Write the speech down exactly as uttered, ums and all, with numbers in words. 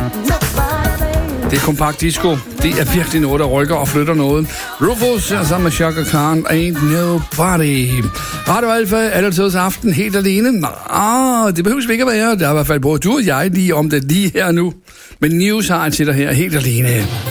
Det er kompakt disco. Det er virkelig noget, der rykker og flytter noget. Rufus er sammen med Chaka Khan. Ain't nobody. Radio Alfa, alle tids aften, helt alene. Ah, det behøves ikke at være. Der er i hvert fald både du og jeg lige om det lige her nu. Men News har en til dig her, helt alene.